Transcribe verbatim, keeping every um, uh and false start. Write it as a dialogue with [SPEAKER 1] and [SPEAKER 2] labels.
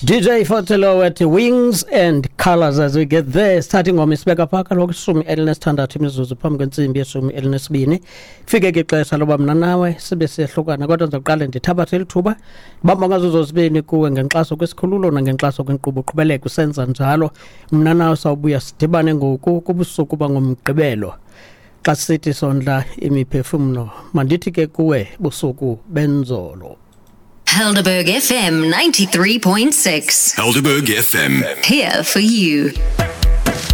[SPEAKER 1] D J Fotelo at Wings and Colors as we get there, starting on Misbeka Park aloku isumi elinesithandathu imizuzu phambi kwensimbi yesumi elinesibini. Kufike ke ixesha loba mina nawe sibe siyahlukana, kodwa ngizoqala ndithabathe lithuba bamba ngazo zozibini kuwe ngenxaso kwesikhululo nangenxaso kwenkqubo uqhubeleke usenza njalo. Mina nawe sawubuya sidibane ngoku kubusuku bangomgqibelo xa sithi sondla imiphefumlo. Mandithi ke kuwe busuku benzolo.
[SPEAKER 2] Helderberg F M ninety-three point six.
[SPEAKER 3] Helderberg F M.
[SPEAKER 2] Here for you.